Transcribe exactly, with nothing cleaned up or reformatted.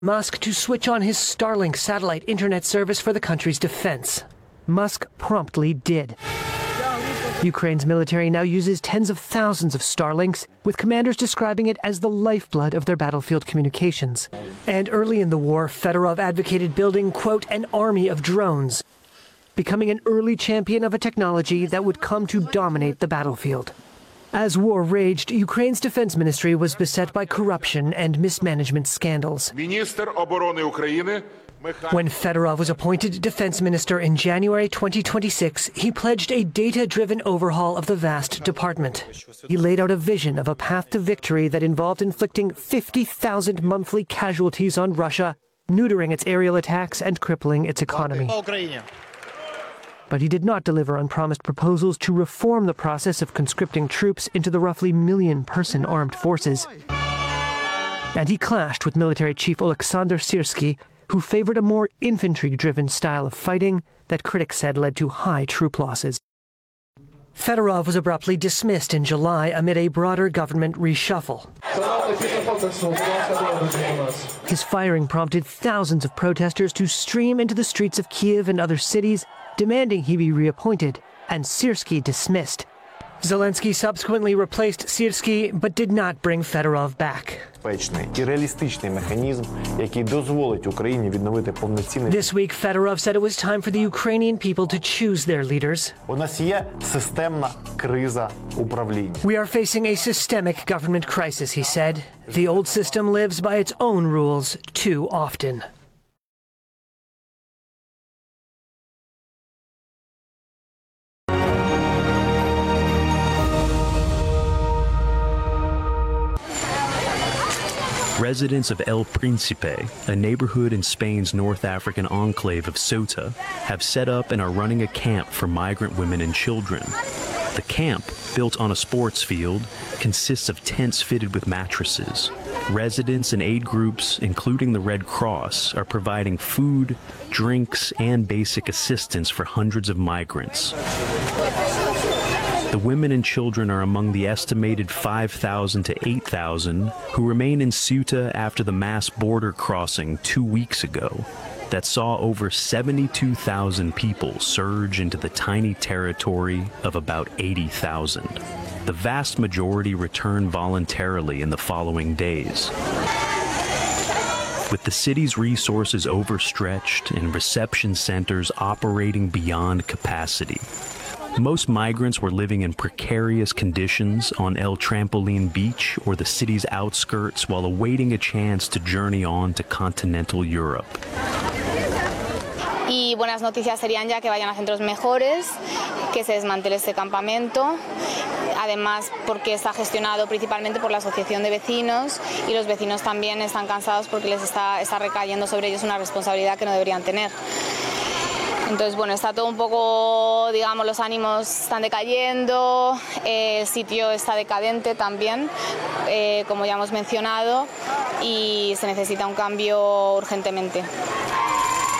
Musk to switch on his Starlink satellite internet service for the country's defense. Musk promptly did. Ukraine's military now uses tens of thousands of Starlinks, with commanders describing it as the lifeblood of their battlefield communications. And early in the war, Fedorov advocated building, quote, an army of drones, becoming an early champion of a technology that would come to dominate the battlefield. As war raged, Ukraine's defense ministry was beset by corruption and mismanagement scandals. When Fedorov was appointed defense minister in January twenty twenty-six, he pledged a data-driven overhaul of the vast department. He laid out a vision of a path to victory that involved inflicting fifty thousand monthly casualties on Russia, neutering its aerial attacks and crippling its economy. But he did not deliver on promised proposals to reform the process of conscripting troops into the roughly million-person armed forces. And he clashed with military chief Oleksandr Syrsky, who favored a more infantry-driven style of fighting that critics said led to high troop losses. Fedorov was abruptly dismissed in July amid a broader government reshuffle. His firing prompted thousands of protesters to stream into the streets of Kyiv and other cities, demanding he be reappointed, and Syrsky dismissed. Zelensky subsequently replaced Syrsky, but did not bring Fedorov back. This week, Fedorov said it was time for the Ukrainian people to choose their leaders. We are facing a systemic government crisis, he said. The old system lives by its own rules too often. Residents of El Príncipe, a neighborhood in Spain's North African enclave of Ceuta, have set up and are running a camp for migrant women and children. The camp, built on a sports field, consists of tents fitted with mattresses. Residents and aid groups, including the Red Cross, are providing food, drinks, and basic assistance for hundreds of migrants. The women and children are among the estimated five thousand to eight thousand who remain in Ceuta after the mass border crossing two weeks ago that saw over seventy-two thousand people surge into the tiny territory of about eighty thousand. The vast majority return voluntarily in the following days. With the city's resources overstretched and reception centers operating beyond capacity, most migrants were living in precarious conditions on El Trampoline Beach or the city's outskirts while awaiting a chance to journey on to continental Europe. Y buenas noticias serían ya que vayan a centros mejores, que se desmantele este campamento, además porque está gestionado principalmente por la Asociación de Vecinos y los vecinos también están cansados porque les está, está recayendo sobre ellos una responsabilidad que no deberían tener. Entonces, bueno, está todo un poco, digamos, los ánimos están decayendo, eh, el sitio está decadente también, eh, como ya hemos mencionado, y se necesita un cambio urgentemente.